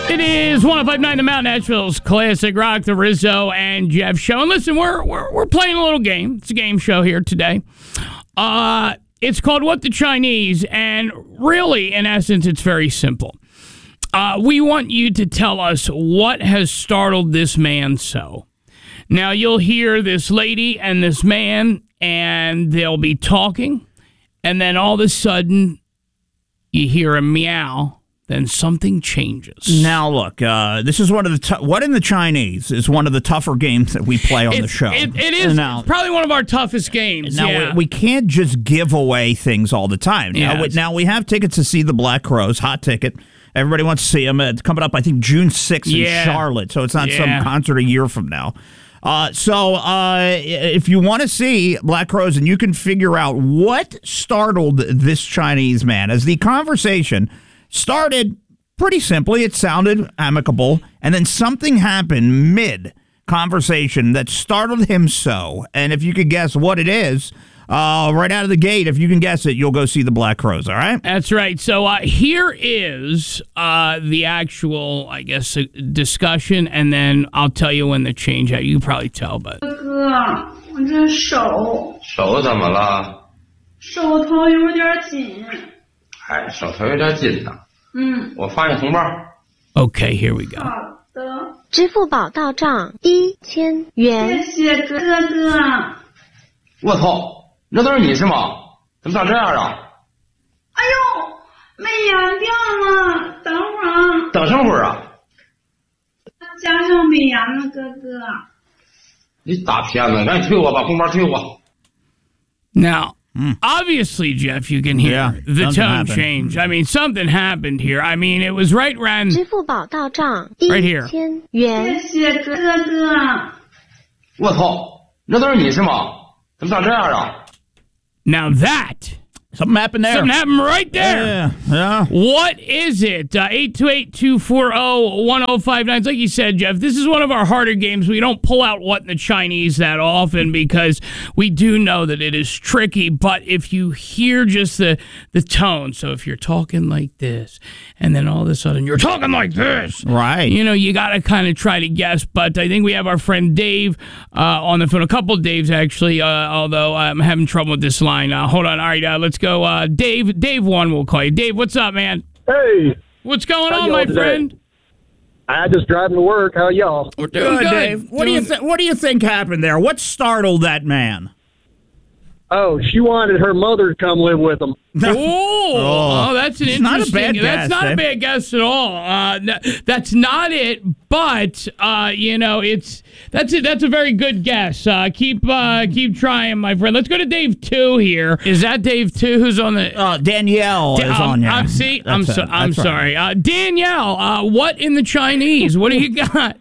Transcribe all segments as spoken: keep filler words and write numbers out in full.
It is one oh five point nine The Mountain, Nashville's classic rock, the Rizzo and Jeff show. And listen, we're we're we're playing a little game. It's a game show here today. Uh, it's called What the Chinese, and really, in essence, it's very simple. Uh, we want you to tell us what has startled this man so. Now, you'll hear this lady and this man, and they'll be talking, and then all of a sudden, you hear a meow. Then something changes. Now, look, uh, this is one of the t- what in the Chinese is one of the tougher games that we play on it's, the show. It, it is now, it's probably one of our toughest games. Now yeah. we, we can't just give away things all the time. Yeah, now, we, now we have tickets to see the Black Crowes, hot ticket. Everybody wants to see them. It's coming up, I think, June sixth in yeah. Charlotte. So it's not yeah. some concert a year from now. Uh, so uh, if you want to see Black Crowes and you can figure out what startled this Chinese man, as the conversation started. Pretty simply, it sounded amicable, and then something happened mid-conversation that startled him so. And if you could guess what it is, uh, right out of the gate, if you can guess it, you'll go see the Black Crowes, all right? That's right. So uh, here is uh, the actual, I guess, uh, discussion, and then I'll tell you when the change out. You can probably tell, but... 哥，我这手手怎么了？ 手头有点紧。 哎，手头有点紧呐。 嗯， 我发你红包。 Okay, here we go. 好的。 支付宝到账一千元。 谢谢哥哥。 我操，那都是你是吗？怎么长这样啊？ 哎呦，没盐掉了，等会儿啊。 等什么会儿啊？ 加上美颜了，哥哥。 你大骗子，赶紧退我，把红包退我。 Now, mm. obviously, Jeff, you can hear yeah, the tone happened. change. I mean, something happened here. I mean, it was right around... 支付宝到账 Right here. 一千元。 谢谢哥哥。 我操，那都是你是吗？怎么长这样啊？ Now that... Something happened there. Something happened right there. Yeah, yeah. What is it? Uh, eight two eight, two four zero, one zero five nine. Like you said, Jeff, this is one of our harder games. We don't pull out what in the Chinese that often because we do know that it is tricky. But if you hear just the, the tone, so if you're talking like this, and then all of a sudden you're talking like this. Right. You know, you got to kind of try to guess. But I think we have our friend Dave uh, on the phone. A couple of Daves, actually, uh, although I'm having trouble with this line. Uh, hold on. All right, uh, let's go. Go, uh, Dave. Dave one will call you. Dave, what's up, man? Hey. What's going How on, my today? friend? I just driving to work. How y'all? We're doing Good, good. Dave. What doing... do you th- What do you think happened there? What startled that man? Oh, she wanted her mother to come live with them. Oh, oh, that's an it's interesting. Not a bad that's guess, not Dave. a bad guess at all. Uh, no, that's not it. But uh, you know, it's that's it. That's a very good guess. Uh, keep uh, keep trying, my friend. Let's go to Dave two here. Is that Dave two? Who's on the? Uh, Danielle Da- is um, on you. Uh, see, I'm That's so, it. I'm That's right. sorry, uh, Danielle. Uh, what in the Chinese? What do you got?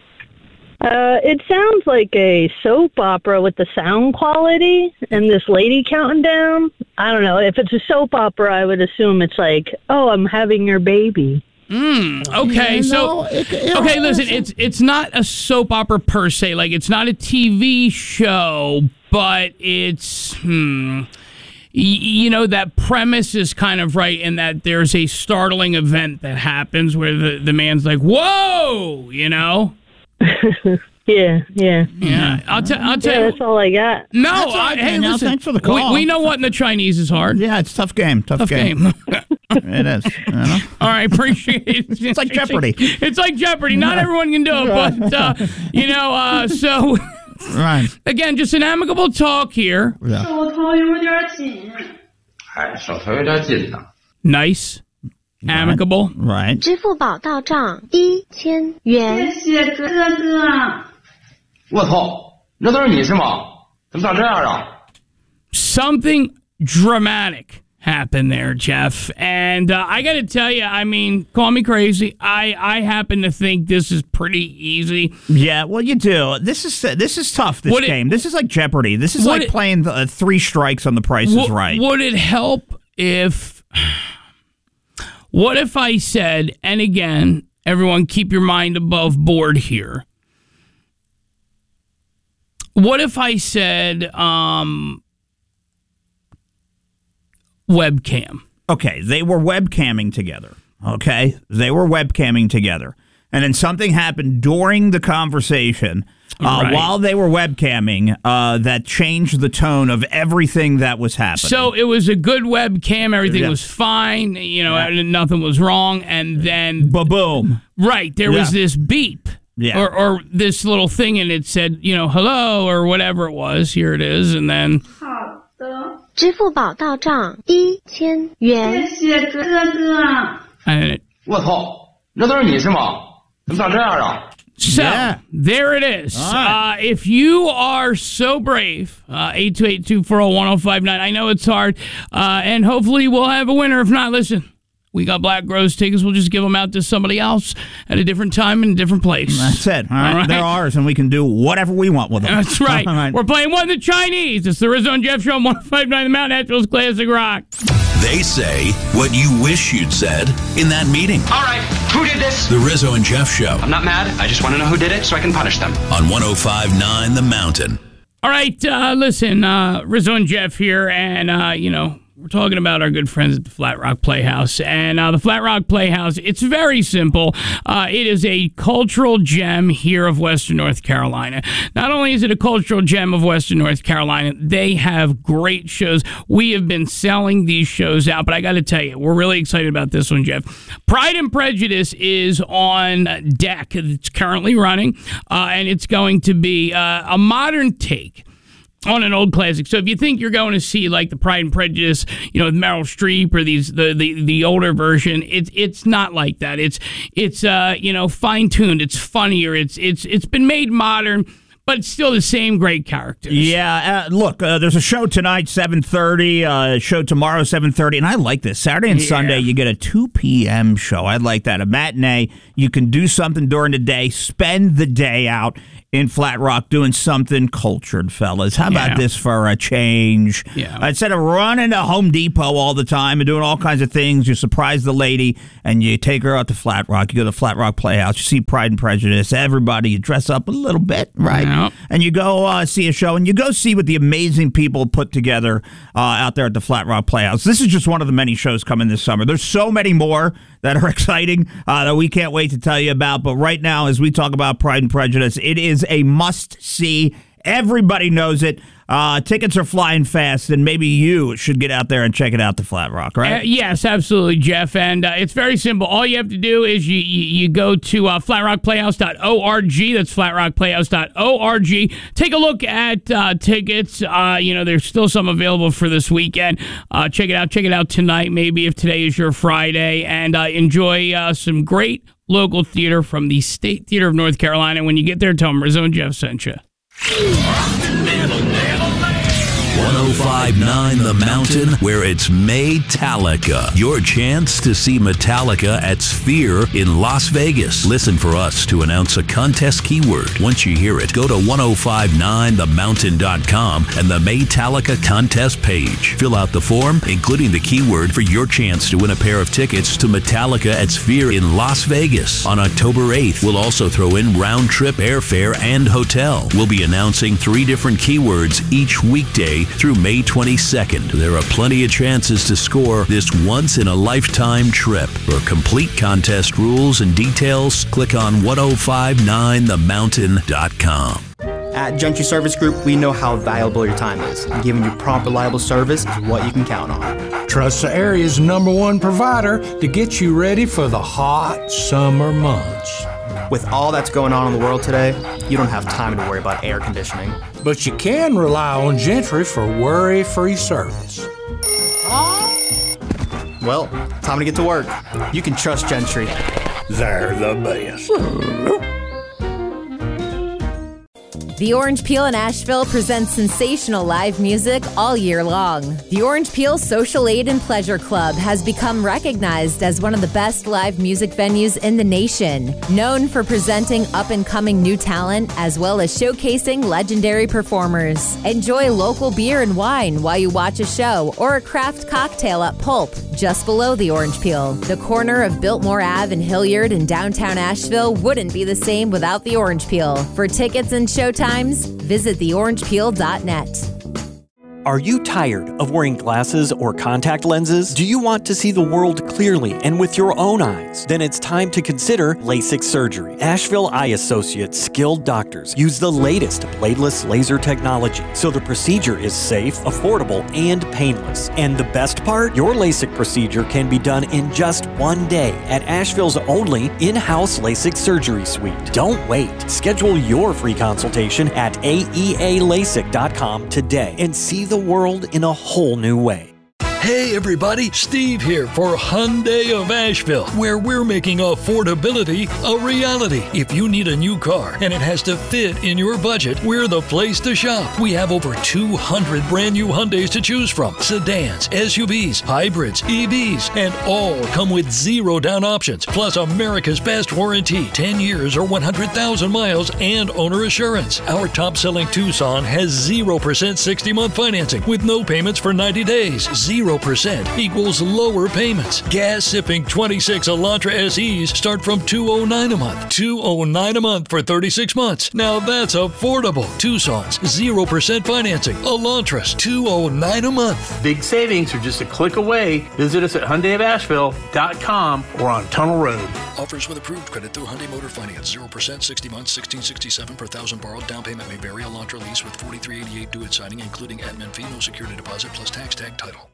Uh, it sounds like a soap opera with the sound quality and this lady counting down. I don't know. If it's a soap opera, I would assume it's like, oh, I'm having your baby. Mm, okay, Yeah, so no, it- it- okay, listen, it's it's not a soap opera per se, like it's not a T V show, but it's hmm, y- you know that premise is kind of right in that there's a startling event that happens where the the man's like, whoa, you know. Yeah, yeah. Yeah, I'll, t- I'll tell Yeah, you. that's all I got. No, That's all I, right, hey, Danielle. listen. Thanks for the We, call. we know what in the Chinese is hard. Yeah, it's a tough game. Tough, Tough game. It is. You know? All right, appreciate it. It's like Jeopardy. It's like Jeopardy. Not everyone can do it, but uh, you know. Uh, so Right. again, just an amicable talk here. Yeah. 手头有点紧。 哎，手头有点紧呐。 Nice, amicable. Right. 支付宝到账一千元。 谢谢哥哥。 我操，那都是你是吗？怎么长这样啊？ Something dramatic happened there, Jeff. And uh, I got to tell you, I mean, call me crazy. I, I happen to think this is pretty easy. Yeah, well, you do. This is this is tough. This Would it- game. This is like Jeopardy. This is Would like it- playing the, uh, three strikes on The Price is W- Right. Would it help if... What if I said, and again, everyone keep your mind above board here. What if I said um, webcam? Okay, they were webcamming together. okay? They were webcamming together. And then something happened during the conversation uh, Right. while they were webcamming uh, that changed the tone of everything that was happening. So it was a good webcam. Everything Yeah. was fine. You know, Yeah. nothing was wrong. And then, Ba-boom. right, there was Yeah. this beep. Yeah. Or, or this little thing, and it said, you know, hello, or whatever it was. Here it is. And then, 好的， 支付宝到账一千元。 谢谢哥哥。 and it, 我操，那都是你是吗？怎么长这样啊？ so Yeah. there it is. All right. Uh, if you are so brave, uh, eight two eight, two four zero, one zero five nine. I know it's hard, uh, and hopefully we'll have a winner. If not, listen. We got Black Rose tickets. We'll just give them out to somebody else at a different time in a different place. That's it. All right. All right. They're ours, and we can do whatever we want with them. That's right. All right. We're playing one of the Chinese. It's the Rizzo and Jeff Show on one oh five nine The Mountain, Nashville's Classic Rock. They say what you wish you'd said in that meeting. All right, who did this? The Rizzo and Jeff Show I'm not mad. I just want to know who did it so I can punish them. on one oh five nine The Mountain. All right, uh, listen, uh, Rizzo and Jeff here, and, uh, you know, we're talking about our good friends at the Flat Rock Playhouse. And uh, the Flat Rock Playhouse, it's very simple. Uh, it is a cultural gem here of Western North Carolina. Not only is it a cultural gem of Western North Carolina, they have great shows. We have been selling these shows out, but I got to tell you, we're really excited about this one, Jeff. Pride and Prejudice is on deck. It's currently running, uh, and it's going to be uh, a modern take on an old classic. So if you think you're going to see like the Pride and Prejudice, you know, with Meryl Streep or these the the, the older version, it's it's not like that. It's it's uh you know fine tuned. It's funnier. It's it's it's been made modern, but it's still the same great characters. Yeah, uh, look, uh, there's a show tonight, seven thirty, uh, show tomorrow, seven thirty, and I like this. Saturday and Yeah. Sunday, you get a two p.m. show. I like that. A matinee. You can do something during the day, spend the day out in Flat Rock doing something cultured, fellas. How about Yeah. this for a change? Yeah. Uh, instead of running to Home Depot all the time and doing all kinds of things, you surprise the lady and you take her out to Flat Rock. You go to Flat Rock Playhouse. You see Pride and Prejudice. Everybody, you dress up a little bit, right? Yep. And you go uh, see a show, and you go see what the amazing people put together uh, out there at the Flat Rock Playhouse. This is just one of the many shows coming this summer. There's so many more that are exciting uh, that we can't wait to tell you about. But right now, as we talk about Pride and Prejudice, it is a must-see. Everybody knows it. Uh, tickets are flying fast, and maybe you should get out there and check it out, the Flat Rock, right? Uh, yes, absolutely, Jeff. And uh, it's very simple. All you have to do is you you, you go to uh, flat rock playhouse dot org. That's flat rock playhouse dot org. Take a look at uh, tickets. Uh, you know, there's still some available for this weekend. Uh, check it out. Check it out tonight, maybe if today is your Friday. And uh, enjoy uh, some great local theater from the State Theater of North Carolina. When you get there, tell them Rizzo and Jeff sent you. one oh five nine The Mountain, where it's Maytalica. Your chance to see Metallica at Sphere in Las Vegas. Listen for us to announce a contest keyword. Once you hear it, go to ten fifty-nine the mountain dot com and the Maytalica contest page. Fill out the form, including the keyword for your chance to win a pair of tickets to Metallica at Sphere in Las Vegas. On October eighth, we'll also throw in round-trip airfare and hotel. We'll be announcing three different keywords each weekday through May twenty-second. There are plenty of chances to score this once-in-a-lifetime trip. For complete contest rules and details, click on ten fifty-nine the mountain dot com. At Gentry Service Group, we know how valuable your time is, and giving you prompt, reliable service is what you can count on. Trust the area's number one provider to get you ready for the hot summer months. With all that's going on in the world today, you don't have time to worry about air conditioning. But you can rely on Gentry for worry-free service. Well, time to get to work. You can trust Gentry. They're the best. The Orange Peel in Asheville presents sensational live music all year long. The Orange Peel Social Aid and Pleasure Club has become recognized as one of the best live music venues in the nation, known for presenting up-and-coming new talent as well as showcasing legendary performers. Enjoy local beer and wine while you watch a show or a craft cocktail at Pulp, just below the Orange Peel. The corner of Biltmore Avenue and Hilliard in downtown Asheville wouldn't be the same without the Orange Peel. For tickets and showtimes, visit the orange peel dot net. Are you tired of wearing glasses or contact lenses? Do you want to see the world clearly and with your own eyes? Then it's time to consider LASIK surgery. Asheville Eye Associates skilled doctors use the latest bladeless laser technology, so the procedure is safe, affordable, and painless. And the best part? Your LASIK procedure can be done in just one day at Asheville's only in-house LASIK surgery suite. Don't wait. Schedule your free consultation at A E A lasik dot com today and see the world in a whole new way. Hey everybody, Steve here for Hyundai of Asheville, where we're making affordability a reality. If you need a new car and it has to fit in your budget, we're the place to shop. We have over two hundred brand new Hyundais to choose from. Sedans, S U Vs, hybrids, E Vs, and all come with zero down options, plus America's best warranty, ten years or one hundred thousand miles, and owner assurance. Our top-selling Tucson has zero percent sixty-month financing with no payments for ninety days. zero percent equals lower payments. Gas-sipping twenty-six Elantra S Es start from two hundred nine dollars a month. two hundred nine dollars a month for thirty-six months. Now that's affordable. Tucson's zero percent financing. Elantra's two hundred nine dollars a month. Big savings are just a click away. Visit us at Hyundai of Asheville dot com or on Tunnel Road. Offers with approved credit through Hyundai Motor Finance. zero percent, sixty months, sixteen sixty-seven per thousand borrowed. Down payment may vary. Elantra lease with forty-three eighty-eight due at signing, including admin fee, no security deposit, plus tax tag title.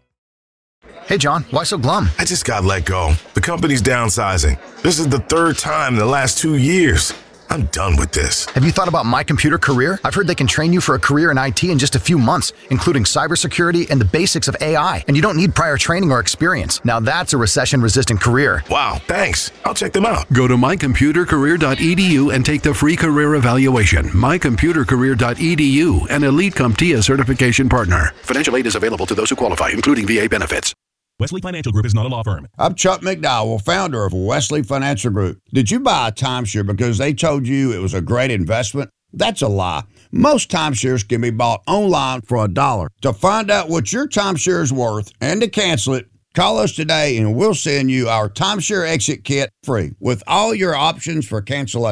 Hey, John, why so glum? I just got let go. The company's downsizing. This is the third time in the last two years. I'm done with this. Have you thought about My Computer Career? I've heard they can train you for a career in I T in just a few months, including cybersecurity and the basics of A I. And you don't need prior training or experience. Now that's a recession-resistant career. Wow, thanks. I'll check them out. Go to my computer career dot e d u and take the free career evaluation. my computer career dot e d u, an Elite CompTIA certification partner. Financial aid is available to those who qualify, including V A benefits. Wesley Financial Group is not a law firm. I'm Chuck McDowell, founder of Wesley Financial Group. Did you buy a timeshare because they told you it was a great investment? That's a lie. Most timeshares can be bought online for a dollar. To find out what your timeshare is worth and to cancel it, call us today and we'll send you our timeshare exit kit free with all your options for cancellation.